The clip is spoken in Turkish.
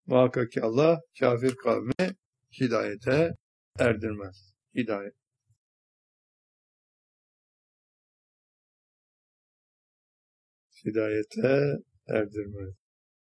Muhakkak ki Allah kafir kavmi hidayete erdirmez. Hidayete erdirmez.